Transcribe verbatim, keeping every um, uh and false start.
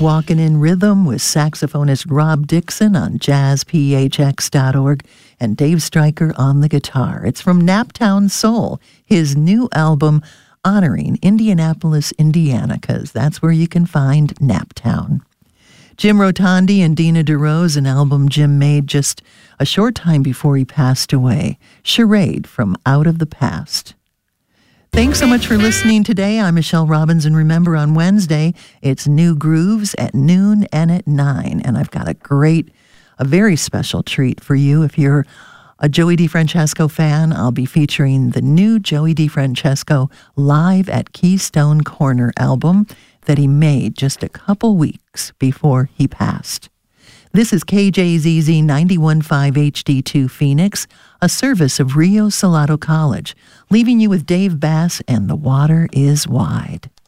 Walkin' in Rhythm with saxophonist Rob Dixon on jazz p h x dot org and Dave Stryker on the guitar. It's from Naptown Soul, his new album honoring Indianapolis, Indiana, because that's where you can find Naptown. Jim Rotondi and Dina DeRose, an album Jim made just a short time before he passed away. Charade from Out of the Past. Thanks so much for listening today. I'm Michelle Robbins, and remember, on Wednesday, it's New Grooves at noon and at nine. And I've got a great, a very special treat for you. If you're a Joey DeFrancesco fan, I'll be featuring the new Joey DeFrancesco Live at Keystone Corner album that he made just a couple weeks before he passed. This is K J Z Z ninety-one point five H D two Phoenix, a service of Rio Salado College, leaving you with Dave Bass and The Water is Wide.